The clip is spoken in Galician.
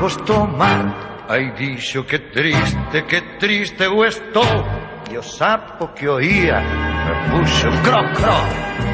gosto mar. Ai dixo que triste eu estou. E o sapo que oía me puxo cro, cro.